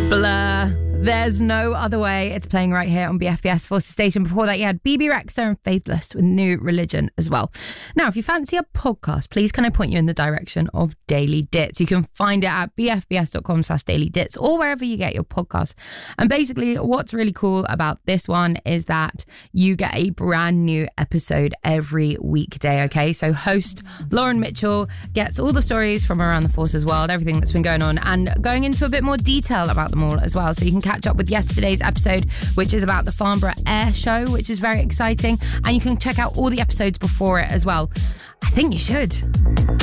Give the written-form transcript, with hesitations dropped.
Blur. There's No Other Way. It's playing right here on BFBS Forces Station. Before that, you had BB Rexa and Faithless with New Religion as well. Now, if you fancy a podcast, please can I point you in the direction of Daily Dits? You can find it at bfbs.com/dailydits or wherever you get your podcasts. And basically, what's really cool about this one is that you get a brand new episode every weekday, okay? So host Lauren Mitchell gets all the stories from around the Forces world, everything that's been going on, and going into a bit more detail about them all as well. So you can catch up with yesterday's episode, which is about the Farnborough Air Show, which is very exciting. And you can check out all the episodes before it as well. I think you should.